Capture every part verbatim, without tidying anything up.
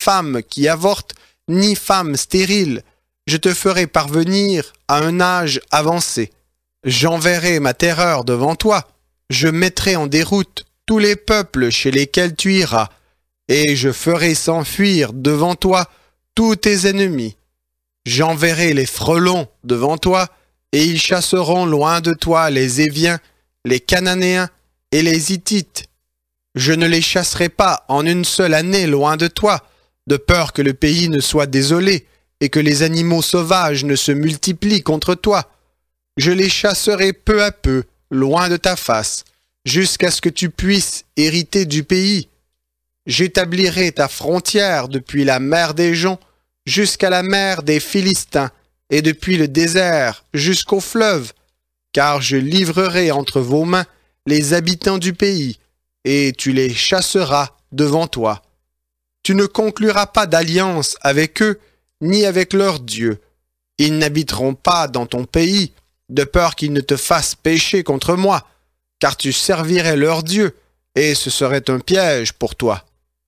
femme qui avorte, ni femme stérile. Je te ferai parvenir à un âge avancé. J'enverrai ma terreur devant toi. Je mettrai en déroute tous les peuples chez lesquels tu iras, et je ferai s'enfuir devant toi tous tes ennemis. J'enverrai les frelons devant toi, et ils chasseront loin de toi les Éviens, les Cananéens et les Hittites. Je ne les chasserai pas en une seule année loin de toi, de peur que le pays ne soit désolé et que les animaux sauvages ne se multiplient contre toi. Je les chasserai peu à peu, loin de ta face, jusqu'à ce que tu puisses hériter du pays. J'établirai ta frontière depuis la mer des Joncs jusqu'à la mer des Philistins, et depuis le désert jusqu'au fleuve, car je livrerai entre vos mains les habitants du pays, et tu les chasseras devant toi. Tu ne concluras pas d'alliance avec eux, ni avec leurs dieux. Ils n'habiteront pas dans ton pays, de peur qu'ils ne te fassent pécher contre moi, car tu servirais leurs dieux, et ce serait un piège pour toi.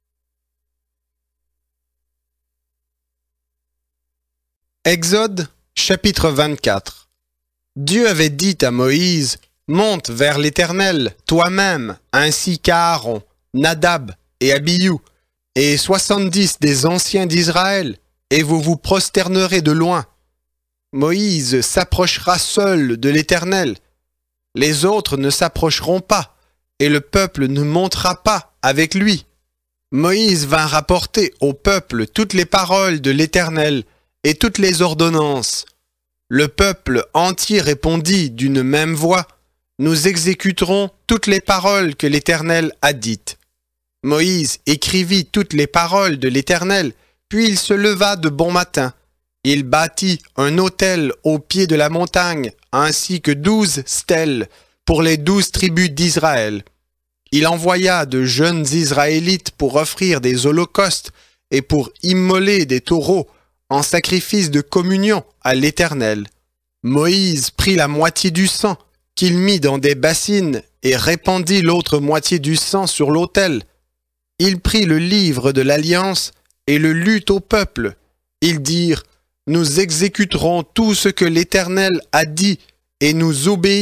Exode, chapitre vingt-quatre. Dieu avait dit à Moïse, « Monte vers l'Éternel, toi-même, ainsi qu'Aaron, Nadab et Abihu, et soixante-dix des anciens d'Israël, et vous vous prosternerez de loin. Moïse s'approchera seul de l'Éternel. Les autres ne s'approcheront pas, et le peuple ne montera pas avec lui. » Moïse vint rapporter au peuple toutes les paroles de l'Éternel et toutes les ordonnances. Le peuple entier répondit d'une même voix, « Nous exécuterons toutes les paroles que l'Éternel a dites. » Moïse écrivit toutes les paroles de l'Éternel, puis il se leva de bon matin. Il bâtit un autel au pied de la montagne, ainsi que douze stèles pour les douze tribus d'Israël. Il envoya de jeunes Israélites pour offrir des holocaustes et pour immoler des taureaux en sacrifice de communion à l'Éternel. Moïse prit la moitié du sang, qu'il mit dans des bassines, et répandit l'autre moitié du sang sur l'autel. Il prit le livre de l'Alliance et le lut au peuple. Ils dirent, « Nous exécuterons tout ce que l'Éternel a dit, et nous obéirons. »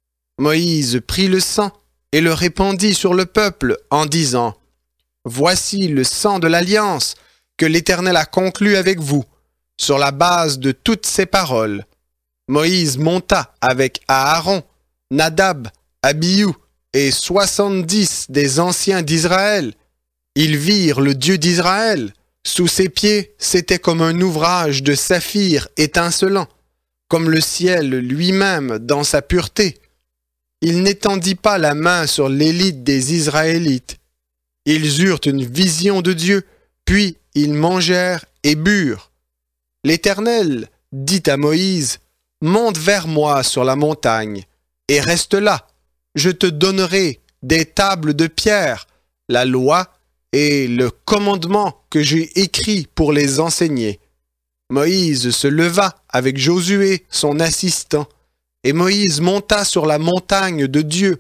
Moïse prit le sang et le répandit sur le peuple en disant, « Voici le sang de l'Alliance que l'Éternel a conclu avec vous, sur la base de toutes ces paroles. » Moïse monta avec Aaron, Nadab, Abihu et soixante-dix des anciens d'Israël. Ils virent le Dieu d'Israël. Sous ses pieds, c'était comme un ouvrage de saphir étincelant, comme le ciel lui-même dans sa pureté. Il n'étendit pas la main sur l'élite des Israélites. Ils eurent une vision de Dieu, puis ils mangèrent et burent. L'Éternel dit à Moïse, « Monte vers moi sur la montagne, et reste là. Je te donnerai des tables de pierre, la loi et le commandement que j'ai écrit pour les enseigner. » Moïse se leva avec Josué, son assistant, et Moïse monta sur la montagne de Dieu.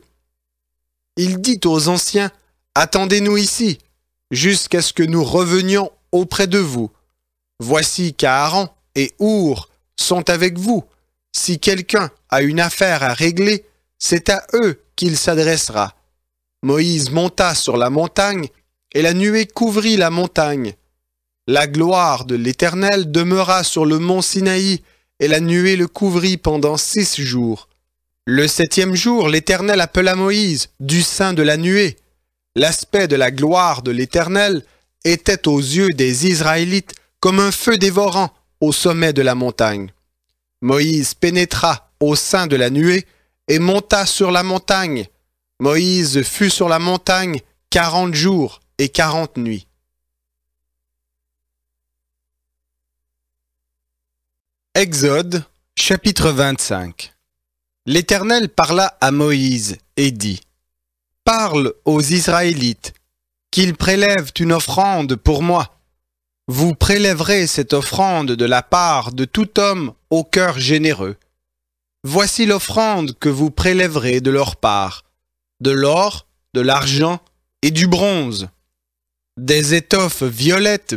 Il dit aux anciens, « Attendez-nous ici, jusqu'à ce que nous revenions auprès de vous. Voici qu'Aaron et Our sont avec vous. Si quelqu'un a une affaire à régler, c'est à eux qu'il s'adressera. » Moïse monta sur la montagne, et la nuée couvrit la montagne. La gloire de l'Éternel demeura sur le mont Sinaï, et la nuée le couvrit pendant six jours. Le septième jour, l'Éternel appela Moïse du sein de la nuée. L'aspect de la gloire de l'Éternel était aux yeux des Israélites comme un feu dévorant au sommet de la montagne. Moïse pénétra au sein de la nuée et monta sur la montagne. Moïse fut sur la montagne quarante jours et quarante nuits. Exode, chapitre vingt-cinq. L'Éternel parla à Moïse et dit, « Parle aux Israélites, qu'ils prélèvent une offrande pour moi. Vous prélèverez cette offrande de la part de tout homme au cœur généreux. Voici l'offrande que vous prélèverez de leur part, de l'or, de l'argent et du bronze, des étoffes violettes